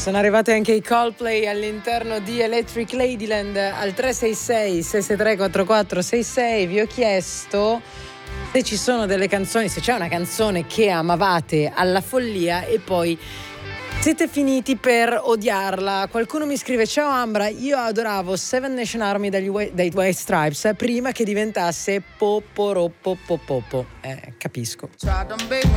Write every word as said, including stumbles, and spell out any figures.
Sono arrivati anche i Coldplay all'interno di Electric Ladyland al tre sei sei sei sei tre quattro quattro sei sei. Vi ho chiesto se ci sono delle canzoni, se c'è una canzone che amavate alla follia e poi siete finiti per odiarla. Qualcuno mi scrive: ciao Ambra, io adoravo Seven Nation Army dagli We- dai White Stripes prima che diventasse poporoppo popopo. Eh, capisco.